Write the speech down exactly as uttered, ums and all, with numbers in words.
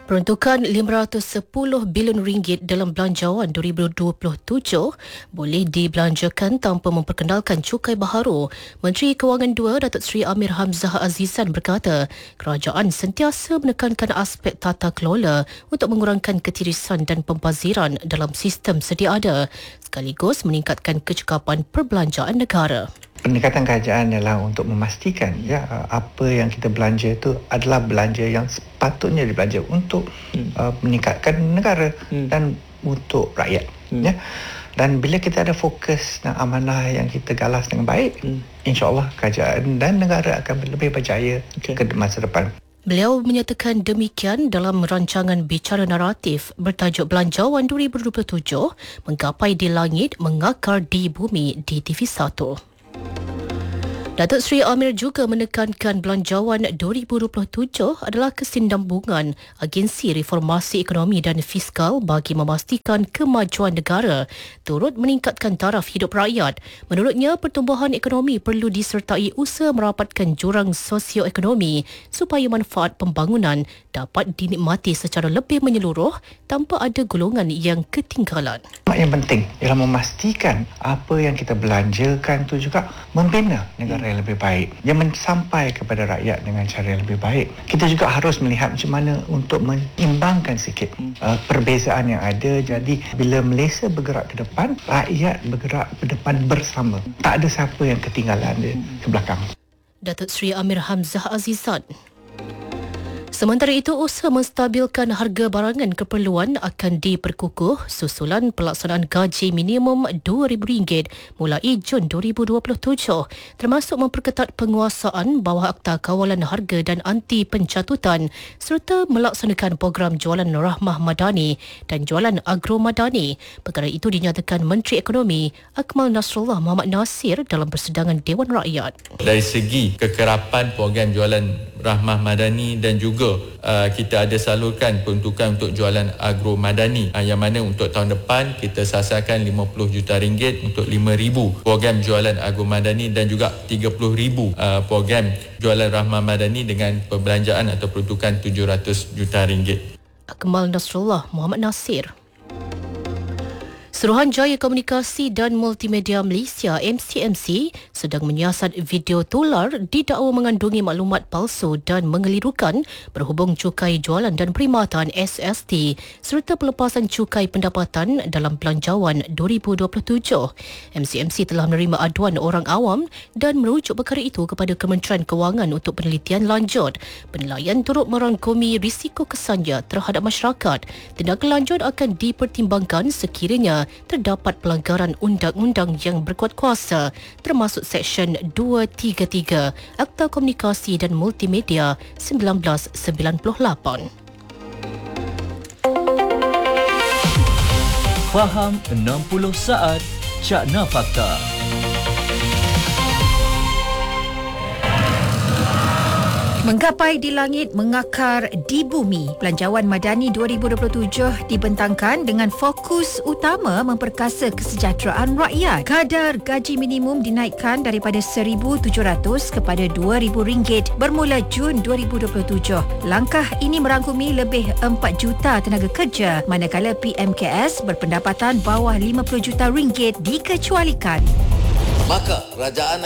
Peruntukan lima ratus sepuluh bilion ringgit dalam belanjawan dua ribu dua puluh tujuh boleh dibelanjakan tanpa memperkenalkan cukai baharu. Menteri Kewangan dua Datuk Seri Amir Hamzah Azizan berkata, kerajaan sentiasa menekankan aspek tata kelola untuk mengurangkan ketirisan dan pembaziran dalam sistem sedia ada, sekaligus meningkatkan kecekapan perbelanjaan negara. Pendekatan kerajaan adalah untuk memastikan ya apa yang kita belanja itu adalah belanja yang sepatutnya dibelanja untuk hmm. uh, meningkatkan negara hmm. dan untuk rakyat hmm. ya. Dan bila kita ada fokus dan amanah yang kita galas dengan baik, hmm. insya-Allah kerajaan dan negara akan lebih berjaya okay. ke masa depan. Beliau menyatakan demikian dalam rancangan bicara naratif bertajuk Belanjawan dua ribu dua puluh tujuh Menggapai di Langit Mengakar di Bumi di T V satu. Datuk Seri Amir juga menekankan belanjawan dua ribu dua puluh tujuh adalah kesinambungan agensi reformasi ekonomi dan fiskal bagi memastikan kemajuan negara turut meningkatkan taraf hidup rakyat. Menurutnya, pertumbuhan ekonomi perlu disertai usaha merapatkan jurang sosioekonomi supaya manfaat pembangunan dapat dinikmati secara lebih menyeluruh tanpa ada golongan yang ketinggalan. Yang penting ialah memastikan apa yang kita belanjakan itu juga membina negara yang lebih baik, yang sampai kepada rakyat dengan cara yang lebih baik. Kita juga harus melihat macam mana untuk menyimbangkan sikit uh, perbezaan yang ada. Jadi bila Malaysia bergerak ke depan, rakyat bergerak ke depan bersama. Tak ada siapa yang ketinggalan dia ke belakang. Datuk Seri Amir Hamzah Azizan. Sementara itu, usaha menstabilkan harga barangan keperluan akan diperkukuh susulan pelaksanaan gaji minimum dua ribu ringgit mulai Jun dua ribu dua puluh tujuh, termasuk memperketat penguasaan bawah Akta Kawalan Harga dan Anti Pencatutan serta melaksanakan program jualan rahmah madani dan jualan agro madani. Perkara itu dinyatakan Menteri Ekonomi Akmal Nasrullah Mohamad Nasir dalam persidangan Dewan Rakyat. Dari segi kekerapan program jualan rahmah madani dan juga Uh, kita ada salurkan peruntukan untuk jualan agro madani uh, yang mana untuk tahun depan kita sasarkan lima puluh juta ringgit untuk lima ribu program jualan agro madani dan juga tiga puluh ribu uh, program jualan rahmah madani dengan perbelanjaan atau peruntukan tujuh ratus juta ringgit. Akmal Nasrullah Mohamad Nasir. Suruhanjaya Komunikasi dan Multimedia Malaysia M C M C sedang menyiasat video tular didakwa mengandungi maklumat palsu dan mengelirukan berhubung cukai jualan dan perkhidmatan S S T serta pelepasan cukai pendapatan dalam belanjawan dua ribu dua puluh tujuh. M C M C telah menerima aduan orang awam dan merujuk perkara itu kepada Kementerian Kewangan untuk penelitian lanjut. Penilaian turut merangkumi risiko kesannya terhadap masyarakat. Tindakan lanjut akan dipertimbangkan sekiranya terdapat pelanggaran undang-undang yang berkuat kuasa termasuk Seksyen dua tiga tiga Akta Komunikasi dan Multimedia seribu sembilan ratus sembilan puluh lapan. Faham enam puluh saat Cakna Fakta. Menggapai di langit, mengakar di bumi. Belanjawan Madani dua ribu dua puluh tujuh dibentangkan dengan fokus utama memperkasa kesejahteraan rakyat. Kadar gaji minimum dinaikkan daripada seribu tujuh ratus kepada dua ribu ringgit bermula Jun dua ribu dua puluh tujuh. Langkah ini merangkumi lebih empat juta tenaga kerja, manakala P M K S berpendapatan bawah lima puluh juta ringgit dikecualikan. Maka kerajaan